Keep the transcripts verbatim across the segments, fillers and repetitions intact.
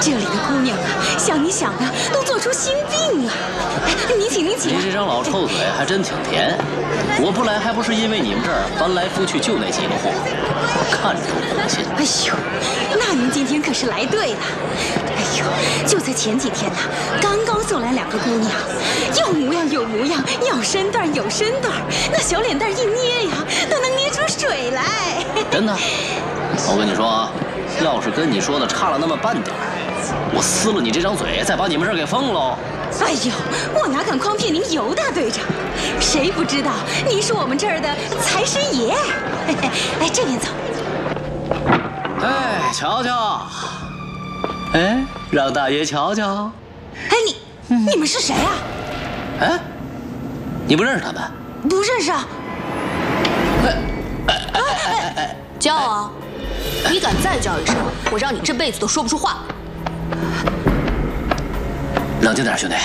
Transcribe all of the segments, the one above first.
这里的姑娘啊，像你想的都做出心病了。您请，您请。 你这张老臭嘴还真挺甜。我不来还不是因为你们这儿翻来覆去就那几个货，看着都恶心。 哎呦，那您今天可是来对了。哎呦，就在前几天呐、啊，刚刚送来两个姑娘，有模样有模样，有身段有身段，那小脸蛋一捏呀，都能捏出水来。 真的？我跟你说啊，要是跟你说的差了那么半点儿，我撕了你这张嘴，再把你们这儿给封喽！ 哎呦，我哪敢诓骗您尤大队长？谁不知道您是我们这儿的财神爷？哎，这边走。 哎，瞧瞧，哎，让大爷瞧瞧。 哎，你、嗯、你们是谁啊？ 哎，你不认识他们？ 不认识啊。 哎哎哎哎哎！ 叫啊！你敢再叫一声，我让你这辈子都说不出话。 冷静点，兄弟。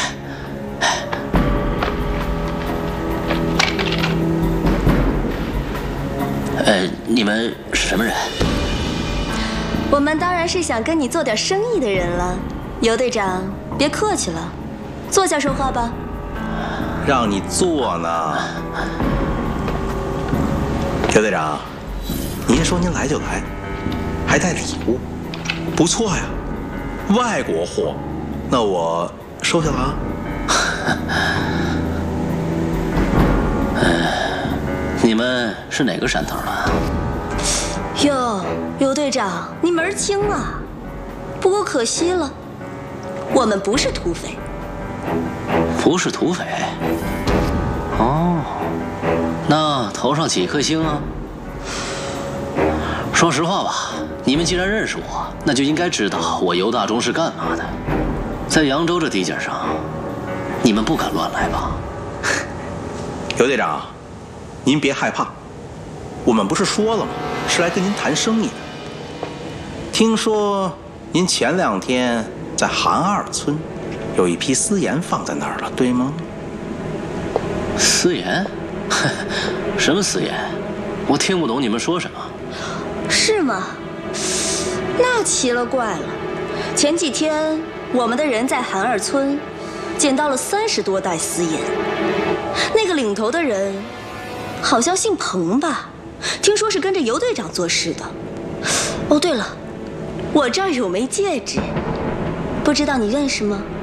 呃，你们是什么人？ 我们当然是想跟你做点生意的人了。尤队长，别客气了，坐下说话吧。 让你坐呢。尤队长，您说您来就来，还带礼物，不错呀，外国货，那我收下了啊。 你们是哪个山头的？ 哟，尤队长，你门儿清啊。不过可惜了，我们不是土匪。 不是土匪？哦，那头上几颗星啊？说实话吧，你们既然认识我，那就应该知道我尤大忠是干嘛的。在扬州这地界上，你们不敢乱来吧？ 尤队长，您别害怕，我们不是说了吗？是来跟您谈生意的。听说您前两天在韩二村有一批私盐放在那儿了，对吗？ 私盐？什么私盐？我听不懂你们说什么。 是吗？那奇了怪了。前几天我们的人在韩二村捡到了三十多袋私盐，那个领头的人好像姓彭吧，听说是跟着尤队长做事的。哦，对了，我这儿有枚戒指，不知道你认识吗？